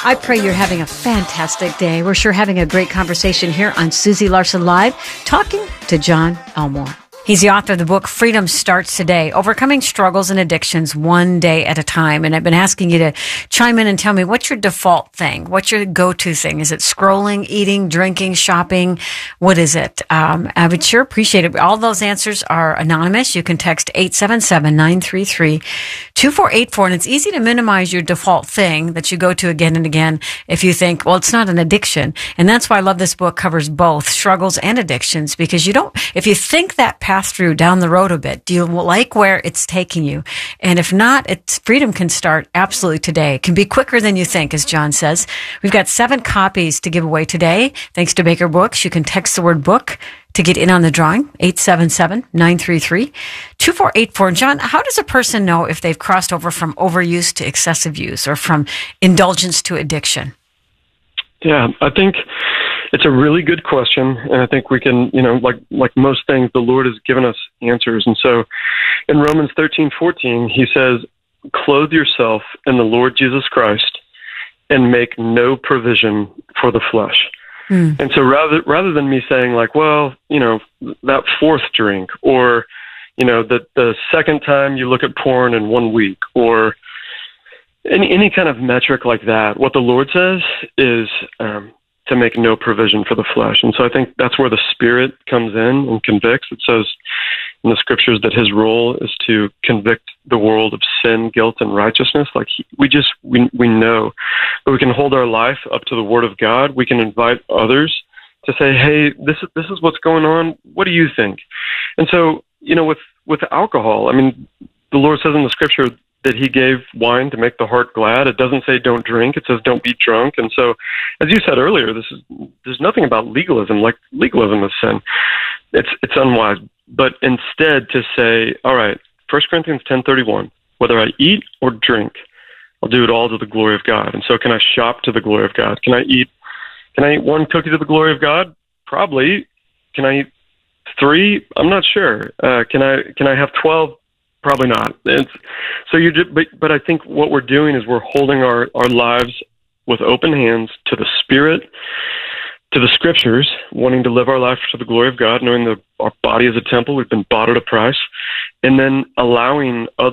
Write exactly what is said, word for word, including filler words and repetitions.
I pray you're having a fantastic day. We're sure having a great conversation here on Susie Larson Live, talking to John Elmore. He's the author of the book, Freedom Starts Today, Overcoming Struggles and Addictions One Day at a Time. And I've been asking you to chime in and tell me, what's your default thing? What's your go-to thing? Is it scrolling, eating, drinking, shopping? What is it? Um, I would sure appreciate it. All those answers are anonymous. You can text eight seven seven, nine three three, two four eight four. And it's easy to minimize your default thing that you go to again and again if you think, well, it's not an addiction. And that's why I love this book covers both struggles and addictions, because you don't, if you think that path through down the road a bit, do you like where it's taking you? And if not, it's freedom can start absolutely today. It can be quicker than you think, as John says. We've got seven copies to give away today. Thanks to Baker Books. You can text the word book to get in on the drawing, eight seven seven, nine three three, two four eight four. John, how does a person know if they've crossed over from overuse to excessive use or from indulgence to addiction? Yeah, I think it's a really good question, and I think we can, you know, like like most things, the Lord has given us answers. And so in Romans thirteen fourteen, he says, clothe yourself in the Lord Jesus Christ and make no provision for the flesh. Mm. And so rather rather than me saying like, well, you know, that fourth drink, or, you know, the, the second time you look at porn in one week, or any, any kind of metric like that, what the Lord says is um, to make no provision for the flesh. And so I think that's where the Spirit comes in and convicts. It says in the scriptures that his role is to convict the world of sin, guilt, and righteousness. Like he, we just, we, we know, but we can hold our life up to the Word of God. We can invite others to say, hey, this is, this is what's going on. What do you think? And so, you know, with, with alcohol, I mean, the Lord says in the scripture that he gave wine to make the heart glad. It doesn't say don't drink. It says don't be drunk. And so, as you said earlier, this is, there's nothing about legalism. Like legalism is sin. It's, it's unwise. But instead to say, all right, First Corinthians ten thirty-one, whether I eat or drink, I'll do it all to the glory of God. And so can I shop to the glory of God? Can I eat, can I eat one cookie to the glory of God? Probably. Can I eat three? I'm not sure. Uh, can I, can I have twelve? Probably not. It's, so you, but, but I think what we're doing is we're holding our, our lives with open hands to the Spirit, to the scriptures, wanting to live our life to the glory of God, knowing that our body is a temple, we've been bought at a price, and then allowing others